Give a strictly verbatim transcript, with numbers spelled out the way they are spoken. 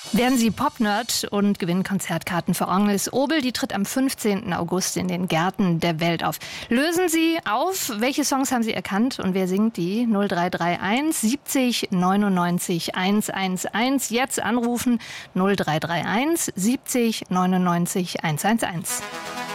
Werden Sie Pop-Nerd und gewinnen Konzertkarten für Agnes Obel. Die tritt am fünfzehnten August in den Gärten der Welt auf. Lösen Sie auf, welche Songs haben Sie erkannt und wer singt die? null drei drei eins siebzig neunundneunzig hundertelf. Jetzt anrufen null drei drei eins siebzig neunundneunzig hundertelf.